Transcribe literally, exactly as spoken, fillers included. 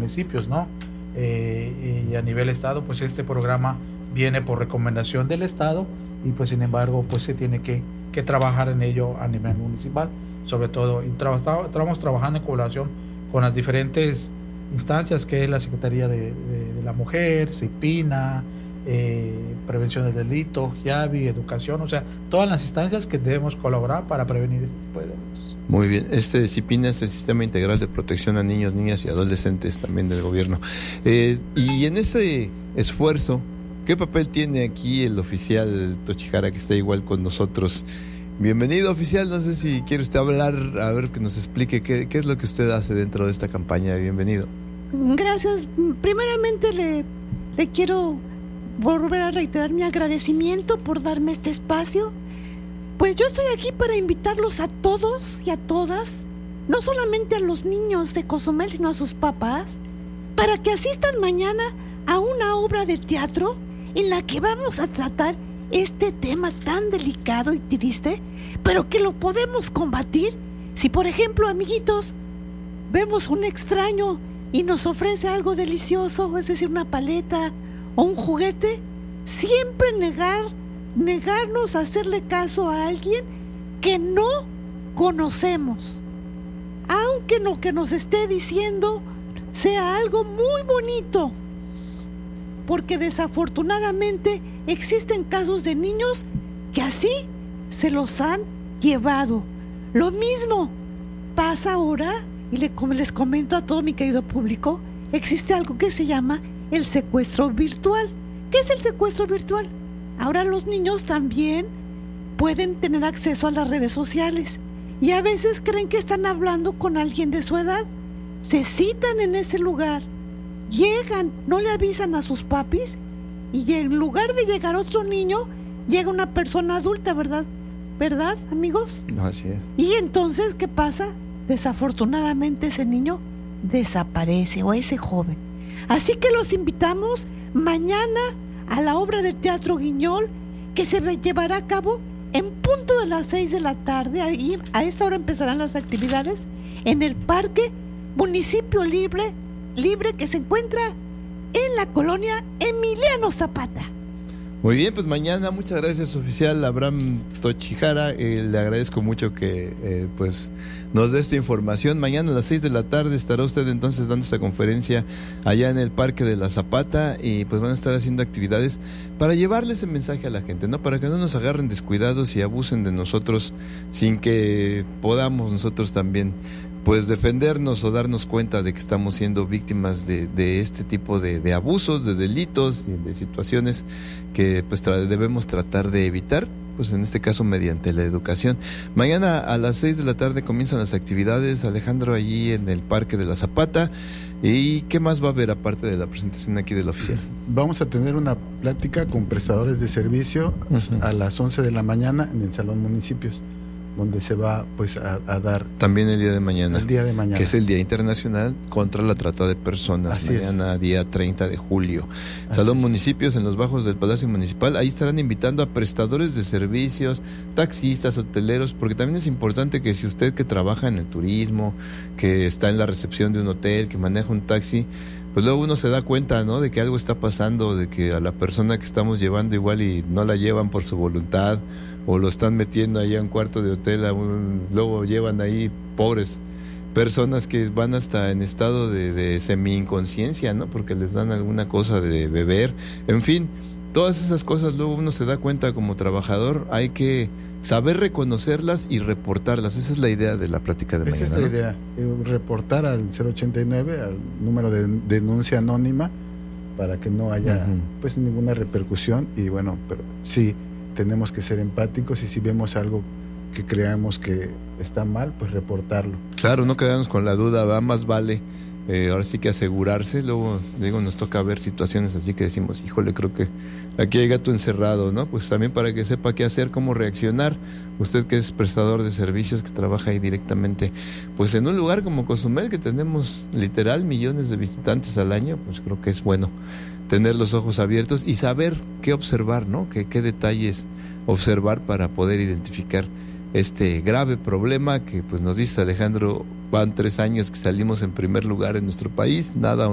municipios, ¿no? Eh, y a nivel estado, pues este programa viene por recomendación del estado y pues sin embargo, pues se tiene que, que trabajar en ello a nivel municipal, sobre todo, y tra- estamos trabajando en colaboración con las diferentes instancias que es la Secretaría de, de, de la Mujer, CIPINA, eh, Prevención del Delito, GIAVI, Educación, o sea, todas las instancias que debemos colaborar para prevenir este tipo de delitos. Muy bien, este CIPINA es el Sistema Integral de Protección a Niños, Niñas y Adolescentes también del gobierno. Eh, y en ese esfuerzo, ¿qué papel tiene aquí el oficial Tochijara que está igual con nosotros? Bienvenido, oficial, no sé si quiere usted hablar, a ver que nos explique qué, qué es lo que usted hace dentro de esta campaña. Bienvenido. Gracias. Primeramente le, le quiero volver a reiterar mi agradecimiento por darme este espacio. Pues yo estoy aquí para invitarlos a todos y a todas, no solamente a los niños de Cozumel, sino a sus papás, para que asistan mañana a una obra de teatro en la que vamos a tratar este tema tan delicado y triste, pero que lo podemos combatir si, por ejemplo, amiguitos, vemos un extraño y nos ofrece algo delicioso, es decir, una paleta o un juguete, siempre negar, negarnos a hacerle caso a alguien que no conocemos, aunque lo que nos esté diciendo sea algo muy bonito, porque desafortunadamente existen casos de niños que así se los han llevado. Lo mismo pasa ahora, y les comento a todo mi querido público, existe algo que se llama el secuestro virtual. ¿Qué es el secuestro virtual? Ahora los niños también pueden tener acceso a las redes sociales y a veces creen que están hablando con alguien de su edad. Se citan en ese lugar, llegan, no le avisan a sus papis y en lugar de llegar otro niño, llega una persona adulta, ¿verdad? ¿Verdad, amigos? No, así es. Y entonces, ¿qué pasa? Desafortunadamente ese niño desaparece, o ese joven. Así que los invitamos mañana a la obra de teatro Guiñol, que se llevará a cabo en punto de las seis de la tarde. Ahí, a esa hora empezarán las actividades en el Parque Municipio Libre, libre que se encuentra en la colonia Emiliano Zapata. Muy bien, pues mañana, muchas gracias, oficial Abraham Tochijara, eh, le agradezco mucho que eh, pues nos dé esta información. Mañana a las seis de la tarde estará usted entonces dando esta conferencia allá en el Parque de la Zapata y pues van a estar haciendo actividades para llevarle ese mensaje a la gente, ¿no? Para que no nos agarren descuidados y abusen de nosotros sin que podamos nosotros también pues defendernos o darnos cuenta de que estamos siendo víctimas de, de este tipo de, de abusos, de delitos y de situaciones que pues tra- debemos tratar de evitar, pues en este caso mediante la educación. Mañana a las seis de la tarde comienzan las actividades, Alejandro, allí en el Parque de la Zapata. ¿Y qué más va a haber aparte de la presentación aquí del oficial? Vamos a tener una plática con prestadores de servicio uh-huh. a las once de la mañana en el Salón Municipios, donde se va pues a, a dar también el día de mañana, el día de mañana, que es el Día Internacional contra la Trata de Personas. Así mañana es. Día treinta de julio. Así Salón es. Municipios en los bajos del Palacio Municipal. Ahí estarán invitando a prestadores de servicios, taxistas, hoteleros, porque también es importante que si usted que trabaja en el turismo, que está en la recepción de un hotel, que maneja un taxi, pues luego uno se da cuenta, ¿no?, de que algo está pasando, de que a la persona que estamos llevando igual y no la llevan por su voluntad, o lo están metiendo ahí a un cuarto de hotel, a un, luego llevan ahí pobres personas que van hasta en estado de, de semi-inconsciencia, ¿no?, porque les dan alguna cosa de beber, en fin, todas esas cosas luego uno se da cuenta como trabajador, hay que saber reconocerlas y reportarlas. Esa es la idea de la plática de Esa mañana. Esa es la ¿no? idea, eh, reportar al cero ochenta y nueve, al número de denuncia anónima, para que no haya uh-huh. pues ninguna repercusión. Y bueno, pero sí tenemos que ser empáticos y si vemos algo que creamos que está mal, pues reportarlo. Claro, no quedarnos con la duda, va, más vale eh, ahora sí que asegurarse. Luego, digo, nos toca ver situaciones así que decimos, híjole, creo que aquí hay gato encerrado, ¿no? Pues también para que sepa qué hacer, cómo reaccionar. Usted que es prestador de servicios, que trabaja ahí directamente, pues en un lugar como Cozumel, que tenemos literal millones de visitantes al año, pues creo que es bueno tener los ojos abiertos y saber qué observar, ¿no? Qué, qué detalles observar para poder identificar este grave problema que, pues nos dice Alejandro, van tres años que salimos en primer lugar en nuestro país, nada